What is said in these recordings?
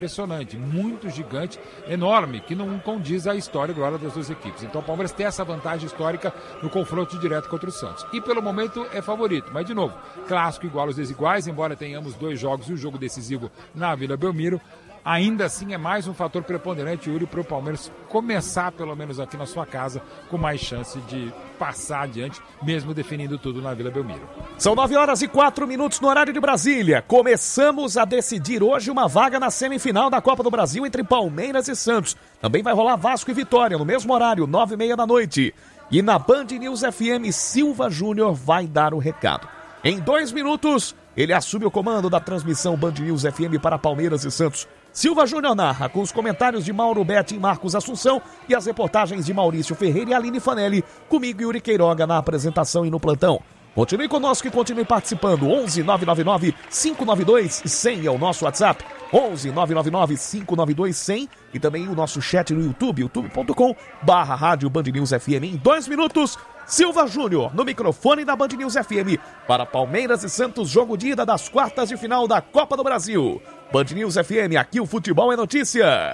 impressionante, muito gigante, enorme, que não condiz a história e glória das duas equipes. Então o Palmeiras tem essa vantagem histórica no confronto direto contra o Santos. E pelo momento é favorito, mas de novo, clássico igual aos desiguais, embora tenhamos 2 jogos e um jogo decisivo na Vila Belmiro, ainda assim é mais um fator preponderante, Yuri, para o Palmeiras começar, pelo menos aqui na sua casa, com mais chance de passar adiante, mesmo definindo tudo na Vila Belmiro. São 9h04 no horário de Brasília. Começamos a decidir hoje uma vaga na semifinal da Copa do Brasil entre Palmeiras e Santos. Também vai rolar Vasco e Vitória, no mesmo horário, 9h30. E na Band News FM, Silva Júnior vai dar o recado. Em 2 minutos, ele assume o comando da transmissão Band News FM para Palmeiras e Santos. Silva Júnior narra com os comentários de Mauro Betti e Marcos Assunção e as reportagens de Maurício Ferreira e Aline Fanelli, comigo Yuri Queiroga na apresentação e no plantão. Continue conosco e continue participando. 11 999 592 100 é o nosso WhatsApp. 11 999 592 100 e também o nosso chat no YouTube, youtube.com/Rádio Band News FM. Em 2 minutos, Silva Júnior no microfone da Band News FM para Palmeiras e Santos, jogo de ida das quartas de final da Copa do Brasil. Band News FM, aqui o futebol é notícia.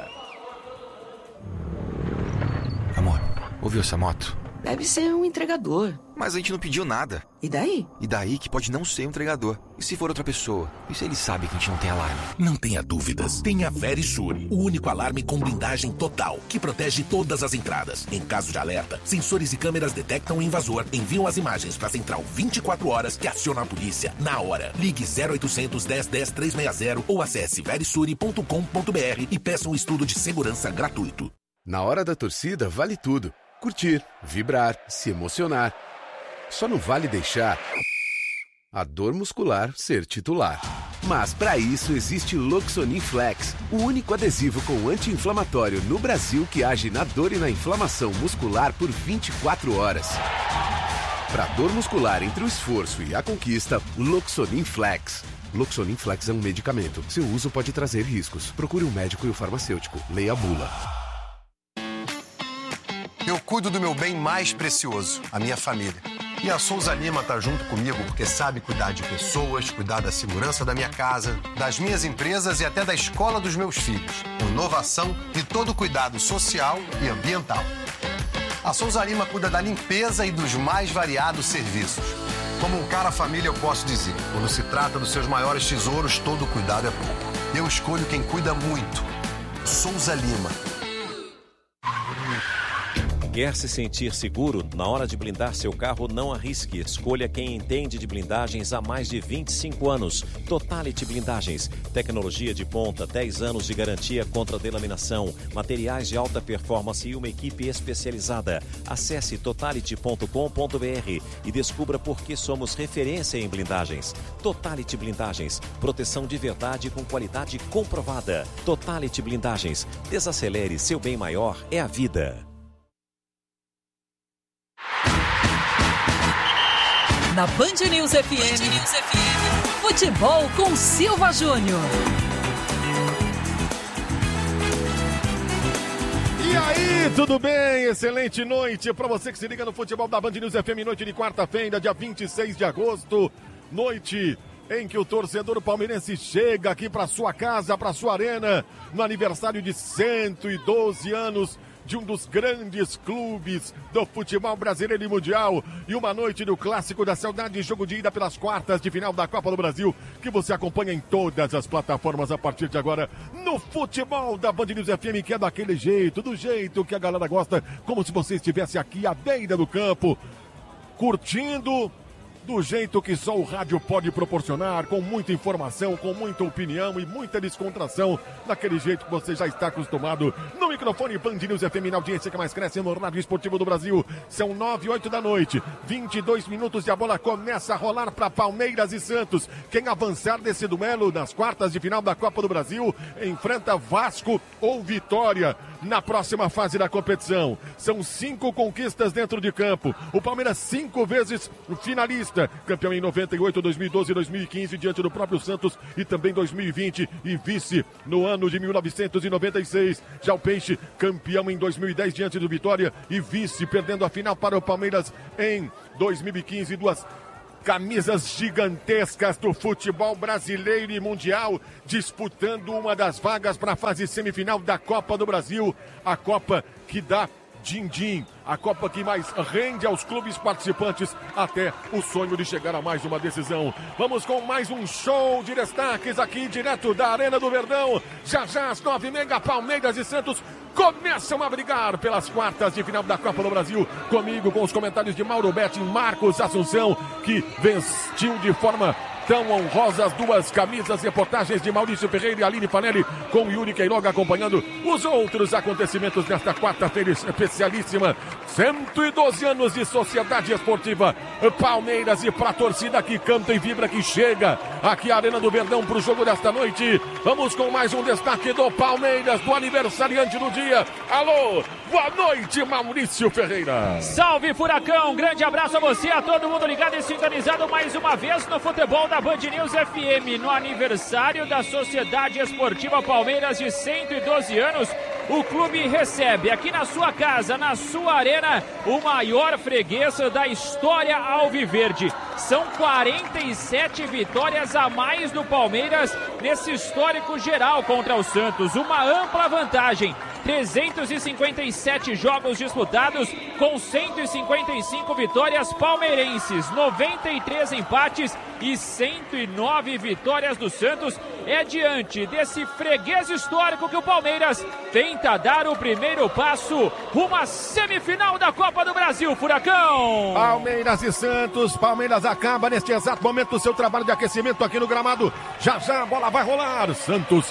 Amor, ouviu essa moto? Deve ser um entregador. Mas a gente não pediu nada. E daí? E daí que pode não ser um entregador. E se for outra pessoa? E se ele sabe que a gente não tem alarme? Não tenha dúvidas. Tenha Verisur, o único alarme com blindagem total, que protege todas as entradas. Em caso de alerta, sensores e câmeras detectam o invasor, enviam as imagens para a central 24 horas que aciona a polícia na hora. Ligue 0800 10 10 360 ou acesse verisure.com.br e peça um estudo de segurança gratuito. Na hora da torcida, vale tudo. Curtir, vibrar, se emocionar. Só não vale deixar a dor muscular ser titular. Mas para isso existe Loxonin Flex, o único adesivo com anti-inflamatório no Brasil que age na dor e na inflamação muscular por 24 horas. Para dor muscular entre o esforço e a conquista, Loxonin Flex. Loxonin Flex é um medicamento. Seu uso pode trazer riscos. Procure um médico e o farmacêutico. Leia a bula. Eu cuido do meu bem mais precioso, a minha família. E a Souza Lima tá junto comigo porque sabe cuidar de pessoas, cuidar da segurança da minha casa, das minhas empresas e até da escola dos meus filhos. Inovação e todo cuidado social e ambiental. A Souza Lima cuida da limpeza e dos mais variados serviços. Como um cara família, eu posso dizer, quando se trata dos seus maiores tesouros, todo cuidado é pouco. Eu escolho quem cuida muito. Souza Lima. Quer se sentir seguro? Na hora de blindar seu carro, não arrisque. Escolha quem entende de blindagens há mais de 25 anos. Totality Blindagens. Tecnologia de ponta, 10 anos de garantia contra delaminação, materiais de alta performance e uma equipe especializada. Acesse totality.com.br e descubra por que somos referência em blindagens. Totality Blindagens. Proteção de verdade com qualidade comprovada. Totality Blindagens. Desacelere, seu bem maior é a vida. Na Band News FM, futebol com Silva Júnior. E aí, tudo bem? Excelente noite para você que se liga no futebol da Band News FM, noite de quarta-feira, dia 26 de agosto, noite em que o torcedor palmeirense chega aqui para sua casa, para sua arena, no aniversário de 112 anos de um dos grandes clubes do futebol brasileiro e mundial, e uma noite do Clássico da Saudade, jogo de ida pelas quartas de final da Copa do Brasil, que você acompanha em todas as plataformas a partir de agora, no futebol da Band News FM, que é daquele jeito, do jeito que a galera gosta, como se você estivesse aqui à beira do campo, curtindo do jeito que só o rádio pode proporcionar, com muita informação, com muita opinião e muita descontração, daquele jeito que você já está acostumado. No microfone Band News FM, na audiência que mais cresce no rádio esportivo do Brasil. São 9h08 da noite, 22 minutos e a bola começa a rolar para Palmeiras e Santos. Quem avançar desse duelo nas quartas de final da Copa do Brasil enfrenta Vasco ou Vitória na próxima fase da competição. São 5 conquistas dentro de campo. O Palmeiras 5 vezes finalista, campeão em 98, 2012 e 2015 diante do próprio Santos, e também 2020 e vice no ano de 1996. Já o Peixe, campeão em 2010 diante do Vitória e vice, perdendo a final para o Palmeiras em 2015, duas camisas gigantescas do futebol brasileiro e mundial, disputando uma das vagas para a fase semifinal da Copa do Brasil, a Copa que dá din-din, a Copa que mais rende aos clubes participantes até o sonho de chegar a mais uma decisão. Vamos com mais um show de destaques aqui direto da Arena do Verdão. Já às 9h30, Palmeiras e Santos começam a brigar pelas quartas de final da Copa do Brasil. Comigo, com os comentários de Mauro Betting, Marcos Assunção, que vestiu de forma tão honrosa as duas camisas. Reportagens de Maurício Ferreira e Aline Fanelli, com Yuri Queiroga acompanhando os outros acontecimentos desta quarta-feira especialíssima. 112 anos de Sociedade Esportiva Palmeiras, e para a torcida que canta e vibra, que chega aqui à Arena do Verdão para o jogo desta noite. Vamos com mais um destaque do Palmeiras, do aniversariante do dia. Alô, boa noite, Maurício Ferreira. Salve, Furacão, grande abraço a você, a todo mundo ligado e sintonizado mais uma vez no futebol da Band News FM, no aniversário da Sociedade Esportiva Palmeiras de 112 anos. O clube recebe aqui na sua casa, na sua arena, o maior freguês da história alviverde. São 47 vitórias a mais do Palmeiras nesse histórico geral contra o Santos. Uma ampla vantagem. 357 jogos disputados com 155 vitórias palmeirenses, 93 empates e 109 vitórias do Santos. É diante desse freguês histórico que o Palmeiras tenta dar o primeiro passo rumo à semifinal da Copa do Brasil, Furacão. Palmeiras e Santos, Palmeiras acaba neste exato momento o seu trabalho de aquecimento aqui no gramado. Já a bola vai rolar. Santos,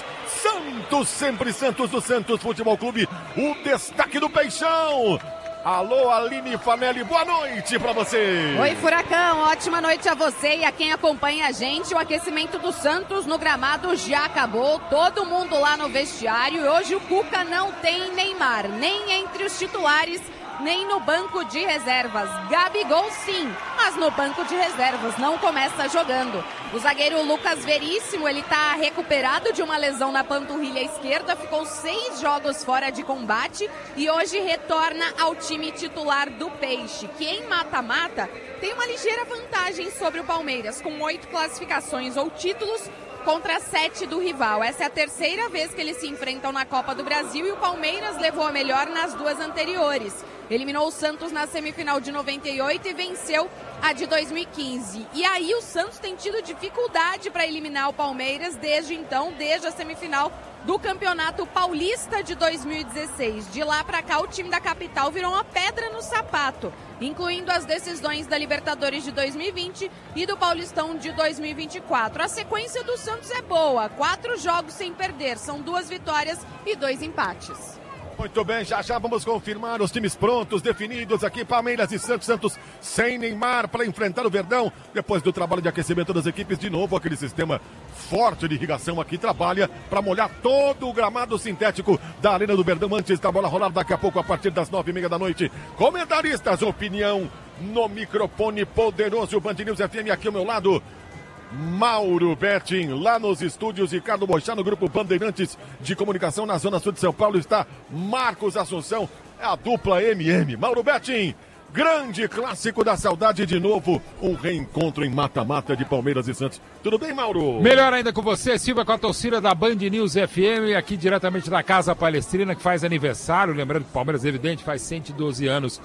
sempre Santos do Santos Futebol Clube, o destaque do Peixão. Alô, Aline Fanelli, boa noite pra você. Oi, Furacão, ótima noite a você e a quem acompanha a gente. O aquecimento do Santos no gramado já acabou, todo mundo lá no vestiário. E hoje o Cuca não tem Neymar, nem entre os titulares, nem no banco de reservas. Gabigol sim, mas no banco de reservas, não começa jogando. O zagueiro Lucas Veríssimo, ele tá recuperado de uma lesão na panturrilha esquerda, ficou 6 jogos fora de combate e hoje retorna ao time titular do Peixe, que em mata-mata tem uma ligeira vantagem sobre o Palmeiras, com 8 classificações ou títulos contra 7 do rival. Essa é a terceira vez que eles se enfrentam na Copa do Brasil e o Palmeiras levou a melhor nas 2 anteriores. Eliminou o Santos na semifinal de 98 e venceu a de 2015. E aí o Santos tem tido dificuldade para eliminar o Palmeiras desde então, desde a semifinal do Campeonato Paulista de 2016. De lá para cá, o time da capital virou uma pedra no sapato, incluindo as decisões da Libertadores de 2020 e do Paulistão de 2024. A sequência do Santos é boa, 4 jogos sem perder, são 2 vitórias e 2 empates. Muito bem, já vamos confirmar os times prontos, definidos aqui, Palmeiras e Santos. Santos sem Neymar para enfrentar o Verdão. Depois do trabalho de aquecimento das equipes, de novo aquele sistema forte de irrigação aqui trabalha para molhar todo o gramado sintético da Arena do Verdão antes da bola rolar daqui a pouco a partir das 9h30 da noite. Comentaristas, opinião no microfone poderoso Band News FM aqui ao meu lado. Mauro Betting, lá nos estúdios Ricardo Boixá, no grupo Bandeirantes de Comunicação na Zona Sul de São Paulo está Marcos Assunção, é a dupla MM. Mauro Betting, grande clássico da saudade de novo, um reencontro em mata-mata de Palmeiras e Santos. Tudo bem, Mauro? Melhor ainda com você, Silva, com a torcida da Band News FM, aqui diretamente da Casa Palestrina, que faz aniversário, lembrando que o Palmeiras, evidente, faz 112 anos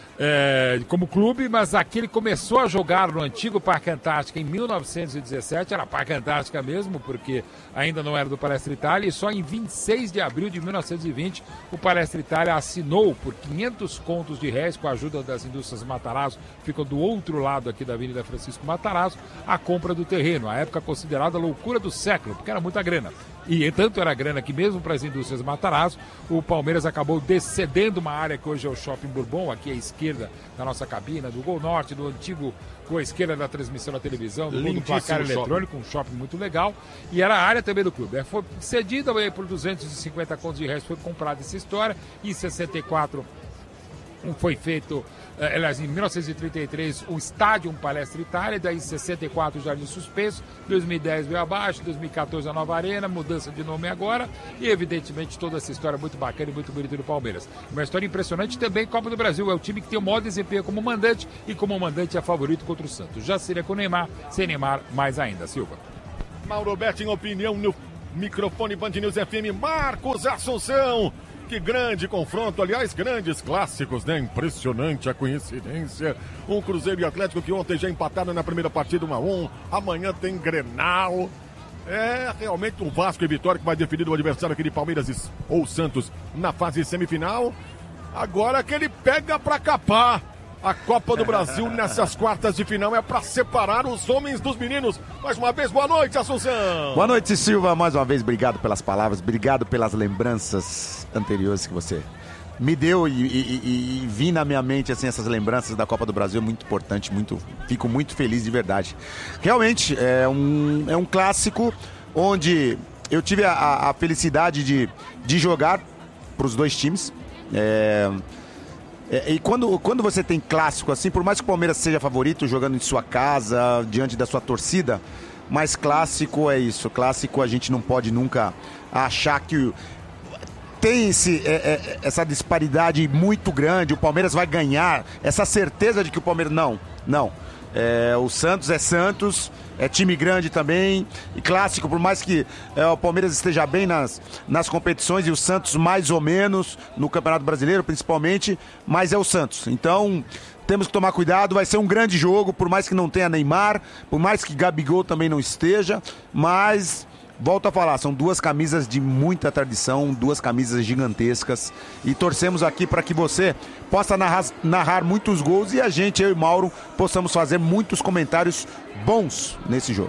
como clube, mas aqui ele começou a jogar no antigo Parque Antártica em 1917, era Parque Antártica mesmo, porque ainda não era do Palestra Itália, e só em 26 de abril de 1920 o Palestra Itália assinou por 500 contos de réis, com a ajuda das indústrias Matarazzo, ficam do outro lado aqui da Avenida Francisco Matarazzo, a compra do terreno, a época considerada a loucura do século, porque era muita grana. E tanto era grana que mesmo para as indústrias Matarazzo, o Palmeiras acabou cedendo uma área que hoje é o Shopping Bourbon, aqui à esquerda da nossa cabina, do Gol Norte, do antigo Gol à esquerda da transmissão da televisão, do Gol do Placar Eletrônico, um shopping muito legal, e era a área também do clube. Foi cedida por 250 contos de reais, foi comprada essa história, e em 64 foi feito, aliás, em 1933, o Estádio Palestra Itália, daí em 64 o Jardim Suspenso, 2010 veio abaixo, 2014 a Nova Arena, mudança de nome agora, e evidentemente toda essa história muito bacana e muito bonita do Palmeiras. Uma história impressionante também, Copa do Brasil, é o time que tem o maior desempenho como mandante, e como mandante é favorito contra o Santos. Já seria com o Neymar, sem Neymar mais ainda, Silva. Mauro Betting, opinião no microfone Band News FM, Marcos Assunção. Que grande confronto, aliás, grandes clássicos, né? Impressionante a coincidência. Um Cruzeiro e Atlético que ontem já empataram na primeira partida 1-1. Amanhã tem Grenal. É realmente um Vasco e Vitória que vai definir o adversário aqui de Palmeiras ou Santos na fase semifinal. Agora que ele pega pra capar. A Copa do Brasil nessas quartas de final é para separar os homens dos meninos. Mais uma vez, boa noite, Assunção. Boa noite, Silva. Mais uma vez, obrigado pelas palavras, obrigado pelas lembranças anteriores que você me deu e vi na minha mente assim, essas lembranças da Copa do Brasil. É muito importante, fico muito feliz de verdade. Realmente, é um clássico onde eu tive a felicidade de jogar para os dois times. E quando você tem clássico assim, por mais que o Palmeiras seja favorito jogando em sua casa, diante da sua torcida, mas clássico é isso. Clássico a gente não pode nunca achar que tem essa disparidade muito grande, o Palmeiras vai ganhar, essa certeza de que o Palmeiras... Não. O Santos é Santos, é time grande também, e clássico, por mais que o Palmeiras esteja bem nas competições e o Santos mais ou menos, no Campeonato Brasileiro principalmente, mas é o Santos. Então temos que tomar cuidado, vai ser um grande jogo, por mais que não tenha Neymar, por mais que Gabigol também não esteja, mas... Volto a falar, são duas camisas de muita tradição, duas camisas gigantescas, e torcemos aqui para que você possa narrar muitos gols e a gente, eu e Mauro, possamos fazer muitos comentários bons nesse jogo.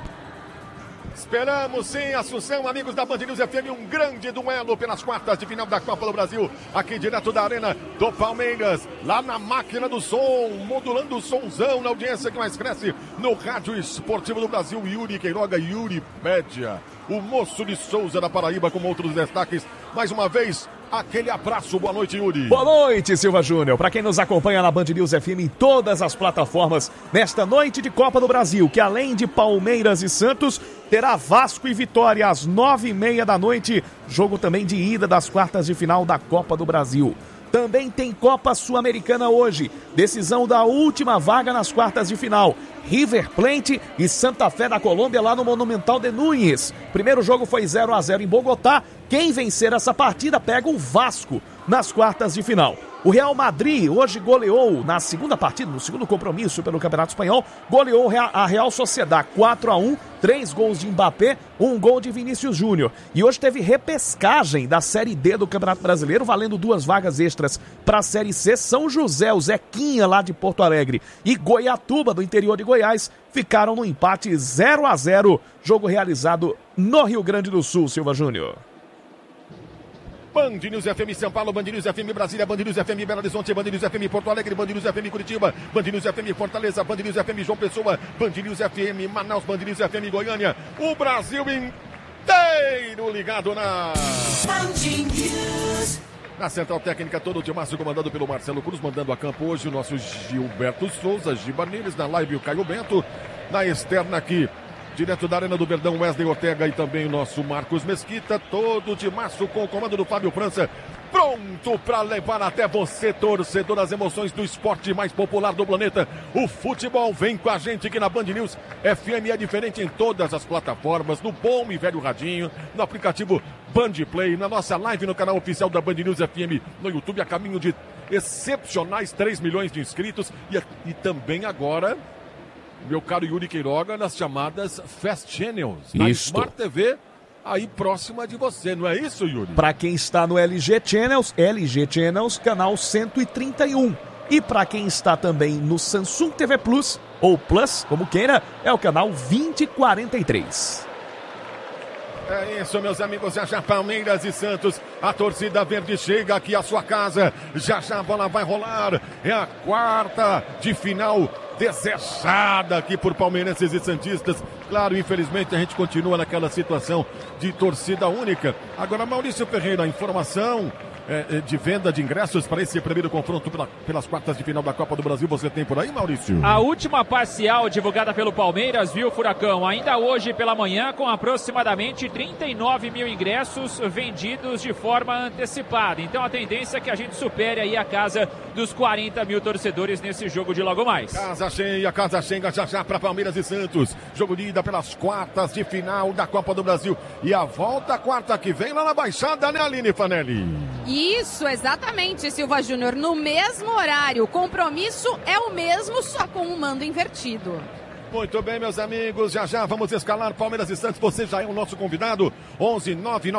Esperamos sim, Assunção, amigos da Band News FM, um grande duelo pelas quartas de final da Copa do Brasil, aqui direto da Arena do Palmeiras, lá na máquina do som, modulando o somzão na audiência que mais cresce no Rádio Esportivo do Brasil, Yuri Queiroga, Yuri Pédia, o moço de Souza da Paraíba com outros destaques. Mais uma vez, aquele abraço, boa noite, Yuri. Boa noite, Silva Júnior. Para quem nos acompanha na Band News FM em todas as plataformas, nesta noite de Copa do Brasil, que além de Palmeiras e Santos, terá Vasco e Vitória às 9h30 da noite, jogo também de ida das quartas de final da Copa do Brasil. Também tem Copa Sul-Americana hoje, decisão da última vaga nas quartas de final. River Plate e Santa Fé da Colômbia lá no Monumental de Núñez. Primeiro jogo foi 0-0 em Bogotá. Quem vencer essa partida pega o Vasco nas quartas de final. O Real Madrid hoje goleou na segunda partida, no segundo compromisso pelo Campeonato Espanhol, goleou a Real Sociedad 4-1, 3 gols de Mbappé, 1 gol de Vinícius Júnior. E hoje teve repescagem da Série D do Campeonato Brasileiro, valendo 2 vagas extras para a Série C. São José, o Zequinha lá de Porto Alegre e Goiatuba, do interior de Goiás, ficaram no empate 0-0, jogo realizado no Rio Grande do Sul, Silva Júnior. Band News FM São Paulo, Band News FM Brasília, Band News FM Belo Horizonte, Band News FM Porto Alegre, Band News FM Curitiba, Band News FM Fortaleza, Band News FM João Pessoa, Band News FM Manaus, Band News FM Goiânia, o Brasil inteiro ligado na Band News. Na central técnica, todo o timaço comandado pelo Marcelo Cruz, mandando a campo hoje o nosso Gilberto Souza, Giba Neles, na live o Caio Bento, na externa aqui, direto da Arena do Verdão, Wesley Ortega e também o nosso Marcos Mesquita, todo de março com o comando do Fábio França, pronto para levar até você, torcedor, as emoções do esporte mais popular do planeta, o futebol. Vem com a gente aqui na Band News FM, é diferente em todas as plataformas, no bom e velho radinho, no aplicativo Band Play, na nossa live no canal oficial da Band News FM, no YouTube, a caminho de excepcionais 3 milhões de inscritos e também agora... Meu caro Yuri Queiroga, nas chamadas Fast Channels, na Smart TV, aí próxima de você, não é isso, Yuri? Para quem está no LG Channels, canal 131. E para quem está também no Samsung TV Plus, ou Plus, como queira, é o canal 2043. É isso, meus amigos, já Palmeiras e Santos, a torcida verde chega aqui à sua casa, já a bola vai rolar, é a quarta de final desejada aqui por palmeirenses e santistas, Claro, infelizmente a gente continua naquela situação de torcida única. Agora, Maurício Ferreira, a informação de venda de ingressos para esse primeiro confronto pelas quartas de final da Copa do Brasil, você tem por aí, Maurício? A última parcial divulgada pelo Palmeiras, viu, Furacão? Ainda hoje pela manhã, com aproximadamente 39 mil ingressos vendidos de forma antecipada. Então a tendência é que a gente supere aí a casa dos 40 mil torcedores nesse jogo de logo mais. Casa cheia já para Palmeiras e Santos. Jogo de ida pelas quartas de final da Copa do Brasil. E a volta quarta que vem lá na Baixada, né, Aline Fanelli? Isso, exatamente, Silva Júnior. No mesmo horário, o compromisso é o mesmo, só com um mando invertido. Muito bem, meus amigos, já vamos escalar Palmeiras e Santos. Você já é o nosso convidado. 11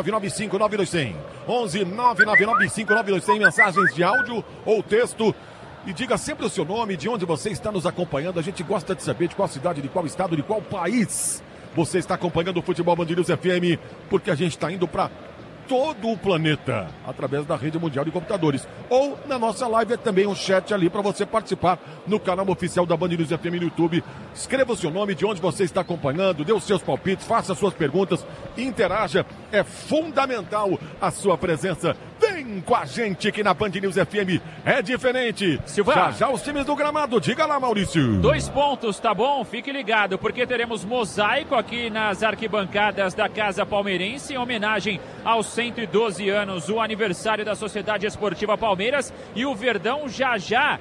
999592100. 11 999592100. Mensagens de áudio ou texto. E diga sempre o seu nome, de onde você está nos acompanhando. A gente gosta de saber de qual cidade, de qual estado, de qual país você está acompanhando o Futebol Band News FM, porque a gente está indo para todo o planeta, através da rede mundial de computadores. Ou na nossa live, é também um chat ali para você participar no canal oficial da Band News FM no YouTube. Escreva o seu nome, de onde você está acompanhando, dê os seus palpites, faça suas perguntas, interaja. É fundamental a sua presença. Vem com a gente aqui na Band News FM. É diferente. Silva. Já os times do gramado. Diga lá, Maurício. 2 pontos, tá bom? Fique ligado, porque teremos mosaico aqui nas arquibancadas da Casa Palmeirense, em homenagem aos 112 anos, o aniversário da Sociedade Esportiva Palmeiras. E o Verdão já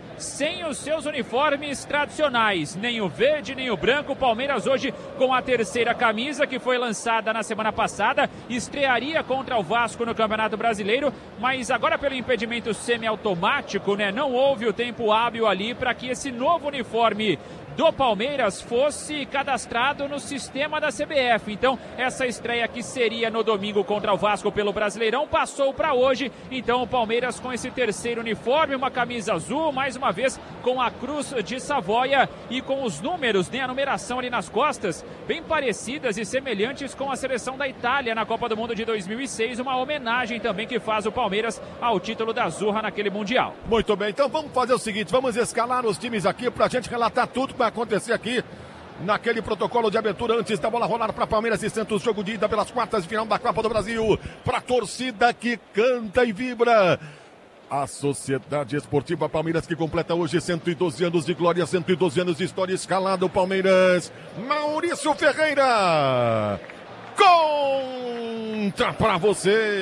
sem os seus uniformes tradicionais, nem o verde, nem o branco. Palmeiras hoje com a terceira camisa, que foi lançada na semana passada, estrearia contra o Vasco no Campeonato Brasileiro, mas agora pelo impedimento semiautomático, né, não houve o tempo hábil ali para que esse novo uniforme do Palmeiras fosse cadastrado no sistema da CBF. Então, essa estreia que seria no domingo contra o Vasco pelo Brasileirão passou para hoje. Então, o Palmeiras com esse terceiro uniforme, uma camisa azul, mais uma vez com a cruz de Savoia e com os números, né, a numeração ali nas costas, bem parecidas e semelhantes com a seleção da Itália na Copa do Mundo de 2006, uma homenagem também que faz o Palmeiras ao título da Azurra naquele Mundial. Muito bem, então vamos fazer o seguinte, vamos escalar os times aqui pra gente relatar tudo que vai acontecer aqui naquele protocolo de abertura antes da bola rolar para Palmeiras e Santos, jogo de ida pelas quartas de final da Copa do Brasil, pra torcida que canta e vibra. A Sociedade Esportiva Palmeiras, que completa hoje 112 anos de glória, 112 anos de história, escalado Palmeiras. Maurício Ferreira, conta pra você.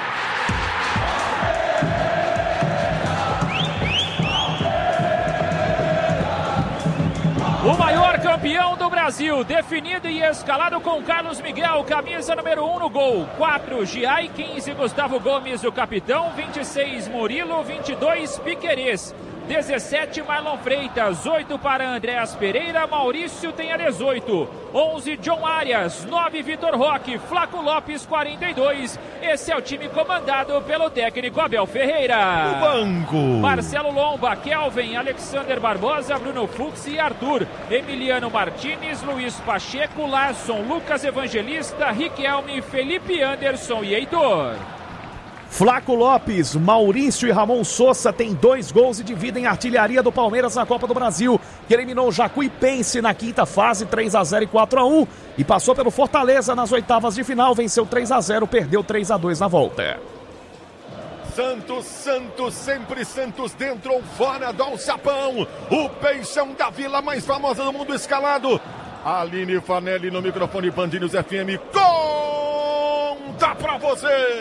O maior campeão do Brasil, definido e escalado com Carlos Miguel, camisa número 1 no gol. 4, Giai, 15, Gustavo Gomes, o capitão. 26, Murilo, 22, Piquerez. 17, Marlon Freitas. 8 para Andréas Pereira. Maurício tem a 18. 11, John Arias. 9, Vitor Roque. Flaco Lopes, 42. Esse é o time comandado pelo técnico Abel Ferreira. O banco. Marcelo Lomba, Kelvin, Alexander Barbosa, Bruno Fux e Arthur. Emiliano Martins, Luiz Pacheco, Larson, Lucas Evangelista, Riquelme, Felipe Anderson e Heitor. Flaco Lopes, Maurício e Ramon Sousa têm 2 gols e dividem a artilharia do Palmeiras na Copa do Brasil, que eliminou Jacuipense na quinta fase, 3-0 e 4-1, e passou pelo Fortaleza nas oitavas de final, venceu 3-0, perdeu 3-2 na volta. Santos, sempre Santos, dentro ou fora do alçapão, o peixão da vila mais famosa do mundo escalado. Aline Fanelli no microfone Band News FM, conta pra você!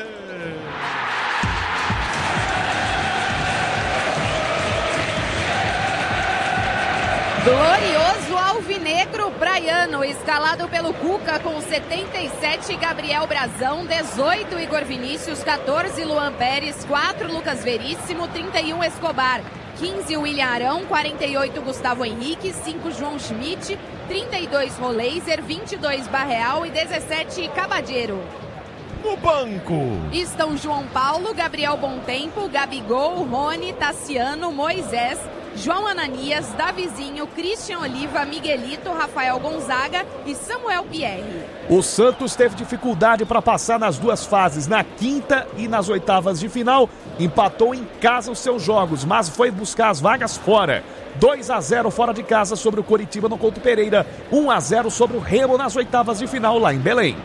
Glorioso alvinegro praiano, escalado pelo Cuca com 77, Gabriel Brazão, 18, Igor Vinícius, 14, Luan Pérez, 4, Lucas Veríssimo, 31, Escobar, 15, William Arão, 48, Gustavo Henrique, 5, João Schmidt, 32, Roleiser, 22, Barreal e 17, Cabadeiro. No banco estão João Paulo, Gabriel Bontempo, Gabigol, Rony, Tassiano, Moisés, João Ananias, Davizinho, Christian Oliva, Miguelito, Rafael Gonzaga e Samuel Pierre. O Santos teve dificuldade para passar nas duas fases, na quinta e nas oitavas de final. Empatou em casa os seus jogos, mas foi buscar as vagas fora. 2-0 fora de casa sobre o Coritiba no Couto Pereira. 1-0 sobre o Remo nas oitavas de final lá em Belém.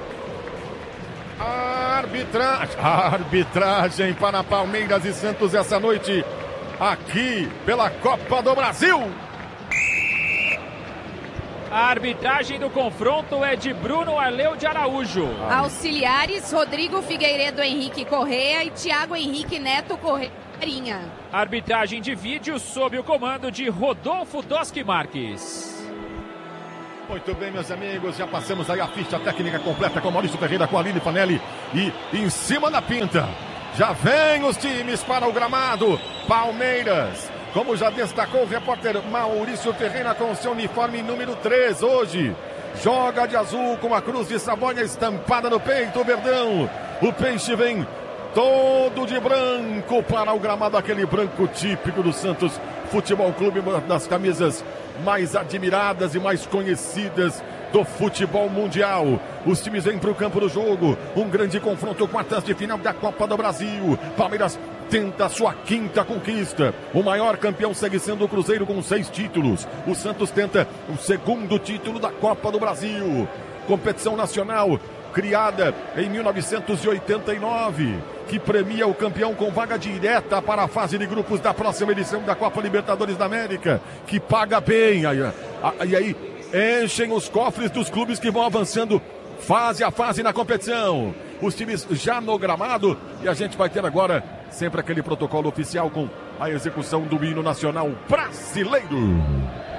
Arbitragem para Palmeiras e Santos essa noite aqui pela Copa do Brasil. A arbitragem do confronto é de Bruno Arleu de Araújo. Auxiliares, Rodrigo Figueiredo Henrique Correa e Thiago Henrique Neto Correirinha. Arbitragem de vídeo sob o comando de Rodolfo Toschi Marques. Muito bem, meus amigos, já passamos aí a ficha técnica completa com Maurício Ferreira, com a Aline Fanelli e em cima da pinta. Já vem os times para o gramado. Palmeiras, como já destacou o repórter Maurício Ferreira com seu uniforme número 3 hoje. Joga de azul com a cruz de Saboia estampada no peito, o Verdão. O Peixe vem todo de branco para o gramado, aquele branco típico do Santos Futebol Clube, uma das camisas mais admiradas e mais conhecidas do futebol mundial. Os times vêm para o campo do jogo. Um grande confronto, quartas de final da Copa do Brasil. Palmeiras tenta a sua quinta conquista. O maior campeão segue sendo o Cruzeiro com 6 títulos. O Santos tenta o segundo título da Copa do Brasil. Competição nacional criada em 1989, que premia o campeão com vaga direta para a fase de grupos da próxima edição da Copa Libertadores da América, que paga bem. E aí enchem os cofres dos clubes que vão avançando fase a fase na competição. Os times já no gramado, e a gente vai ter agora sempre aquele protocolo oficial com a execução do hino nacional brasileiro.